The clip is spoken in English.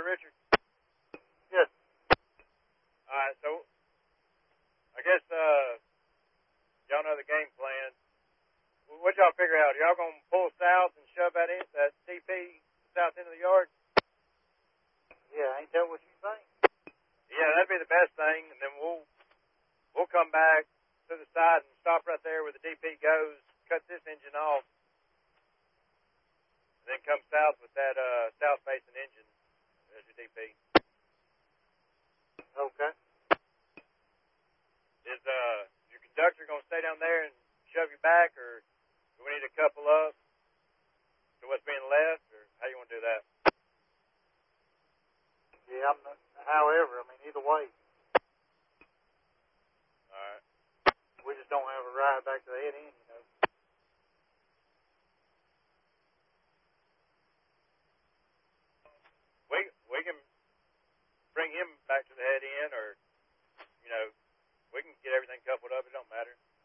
there, Richard? Yes. All right, so I guess y'all know the game plan. What y'all figure out? Y'all gonna pull south and shove that DP south into the yard? Yeah, ain't that what you think? Yeah, that'd be the best thing, and then we'll come back to the side and stop right there where the DP goes, cut this engine off, and then come south with that south-facing engine as your DP. Okay. Is your conductor gonna stay down there and shove you back, or do we need to couple up to what's being left, or how you want to do that? Yeah, however, I mean, either way. All right. We just don't have a ride back to the head end, you know. We can bring him back to the head end, or, you know, we can get everything coupled up. It don't matter.